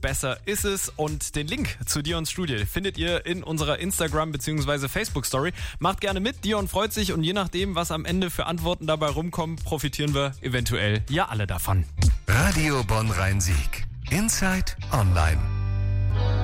besser ist es. Und den Link zu Dion's Studie findet ihr in unserer Instagram- bzw. Facebook-Story. Macht gerne mit, Dion freut sich und je nachdem, was am Ende für Antworten dabei rumkommen, profitieren wir eventuell ja alle davon. Radio Bonn Rhein-Sieg. Inside Online.